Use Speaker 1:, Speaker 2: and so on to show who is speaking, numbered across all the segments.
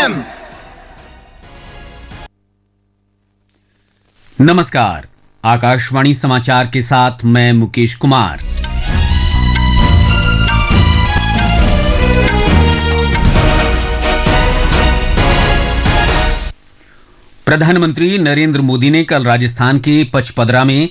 Speaker 1: FM।
Speaker 2: नमस्कार, आकाशवाणी समाचार के साथ मैं मुकेश कुमार। प्रधानमंत्री नरेंद्र मोदी ने कल राजस्थान के पचपदरा में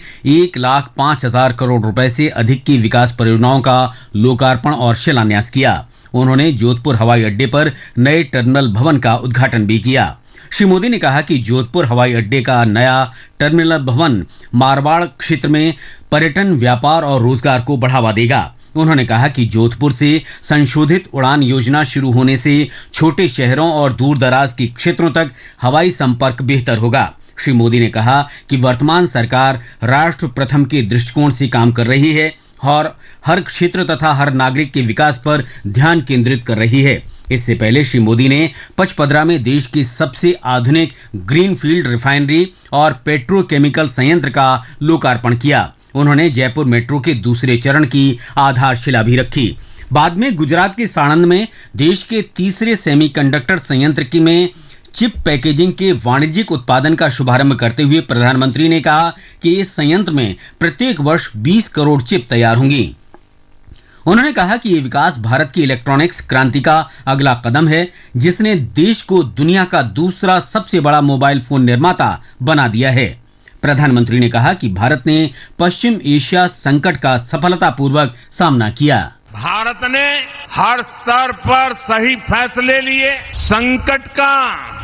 Speaker 2: 1,05,000 करोड़ रुपए से अधिक की विकास परियोजनाओं का लोकार्पण और शिलान्यास किया। उन्होंने जोधपुर हवाई अड्डे पर नए टर्मिनल भवन का उद्घाटन भी किया। श्री मोदी ने कहा कि जोधपुर हवाई अड्डे का नया टर्मिनल भवन मारवाड़ क्षेत्र में पर्यटन, व्यापार और रोजगार को बढ़ावा देगा। उन्होंने कहा कि जोधपुर से संशोधित उड़ान योजना शुरू होने से छोटे शहरों और दूर दराज के क्षेत्रों तक हवाई संपर्क बेहतर होगा। श्री मोदी ने कहा कि वर्तमान सरकार राष्ट्र प्रथम के दृष्टिकोण से काम कर रही है और हर क्षेत्र तथा हर नागरिक के विकास पर ध्यान केंद्रित कर रही है। इससे पहले श्री मोदी ने पचपदरा में देश की सबसे आधुनिक ग्रीनफील्ड रिफाइनरी और पेट्रोकेमिकल संयंत्र का लोकार्पण किया। उन्होंने जयपुर मेट्रो के दूसरे चरण की आधारशिला भी रखी। बाद में गुजरात के साणंद में देश के तीसरे सेमीकंडक्टर संयंत्र में चिप पैकेजिंग के वाणिज्यिक उत्पादन का शुभारंभ करते हुए प्रधानमंत्री ने कहा कि इस संयंत्र में प्रत्येक वर्ष 20 करोड़ चिप तैयार होंगी। उन्होंने कहा कि ये विकास भारत की इलेक्ट्रॉनिक्स क्रांति का अगला कदम है, जिसने देश को दुनिया का दूसरा सबसे बड़ा मोबाइल फोन निर्माता बना दिया है। प्रधानमंत्री ने कहा कि भारत ने पश्चिम एशिया संकट का सफलतापूर्वक सामना किया।
Speaker 3: भारत ने हर स्तर पर सही फैसले लिए, संकट का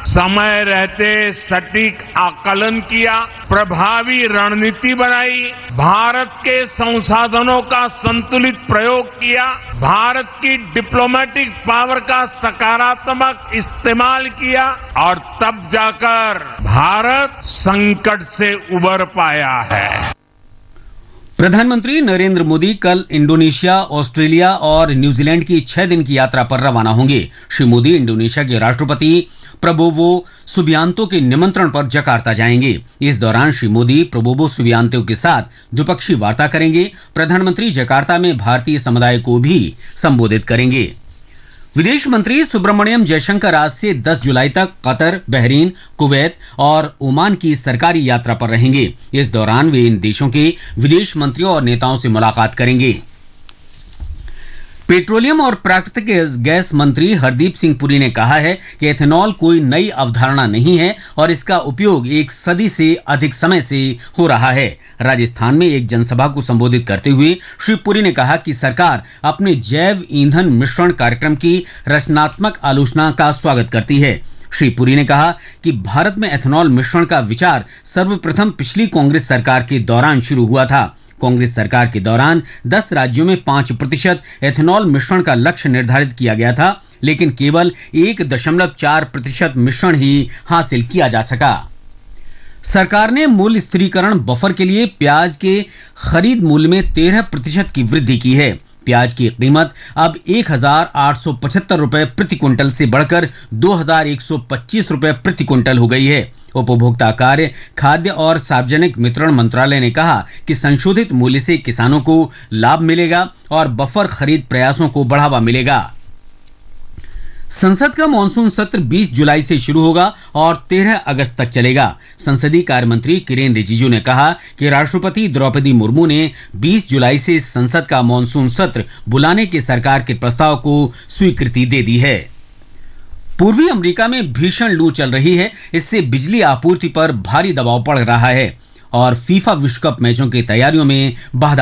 Speaker 3: समय रहते सटीक आकलन किया, प्रभावी रणनीति बनाई, भारत के संसाधनों का संतुलित प्रयोग किया, भारत की डिप्लोमेटिक पावर का सकारात्मक इस्तेमाल किया और तब जाकर भारत संकट से उबर पाया है।
Speaker 2: प्रधानमंत्री नरेंद्र मोदी कल इंडोनेशिया, ऑस्ट्रेलिया और न्यूजीलैंड की 6 दिन की यात्रा पर रवाना होंगे। श्री मोदी इंडोनेशिया के राष्ट्रपति प्रबोवो सुबियांतो के निमंत्रण पर जकार्ता जाएंगे। इस दौरान श्री मोदी प्रबोवो सुबियांतो के साथ द्विपक्षीय वार्ता करेंगे। प्रधानमंत्री जकार्ता में भारतीय समुदाय को भी संबोधित करेंगे। विदेश मंत्री सुब्रमण्यम जयशंकर आज से 10 जुलाई तक कतर, बहरीन, कुवैत और ओमान की सरकारी यात्रा पर रहेंगे। इस दौरान वे इन देशों के विदेश मंत्रियों और नेताओं से मुलाकात करेंगे। पेट्रोलियम और प्राकृतिक गैस मंत्री हरदीप सिंह पुरी ने कहा है कि एथेनॉल कोई नई अवधारणा नहीं है और इसका उपयोग एक सदी से अधिक समय से हो रहा है। राजस्थान में एक जनसभा को संबोधित करते हुए श्री पुरी ने कहा कि सरकार अपने जैव ईंधन मिश्रण कार्यक्रम की रचनात्मक आलोचना का स्वागत करती है। श्री पुरी ने कहा कि भारत में एथेनॉल मिश्रण का विचार सर्वप्रथम पिछली कांग्रेस सरकार के दौरान शुरू हुआ था। कांग्रेस सरकार के दौरान 10 राज्यों में 5% एथेनॉल मिश्रण का लक्ष्य निर्धारित किया गया था, लेकिन केवल 1.4% मिश्रण ही हासिल किया जा सका। सरकार ने मूल्य स्थिरीकरण बफर के लिए प्याज के खरीद मूल्य में 13% की वृद्धि की है। प्याज की कीमत अब 1,875 रुपए प्रति क्विंटल से बढ़कर 2,125 रुपए प्रति क्विंटल हो गई है। उपभोक्ता कार्य, खाद्य और सार्वजनिक वितरण मंत्रालय ने कहा कि संशोधित मूल्य से किसानों को लाभ मिलेगा और बफर खरीद प्रयासों को बढ़ावा मिलेगा। संसद का मानसून सत्र 20 जुलाई से शुरू होगा और 13 अगस्त तक चलेगा। संसदीय कार्य मंत्री किरेन रिजिजू ने कहा कि राष्ट्रपति द्रौपदी मुर्मू ने 20 जुलाई से संसद का मानसून सत्र बुलाने के सरकार के प्रस्ताव को स्वीकृति दे दी है। पूर्वी अमेरिका में भीषण लू चल रही है, इससे बिजली आपूर्ति पर भारी दबाव पड़ रहा है और फीफा विश्व कप मैचों की तैयारियों में बाधा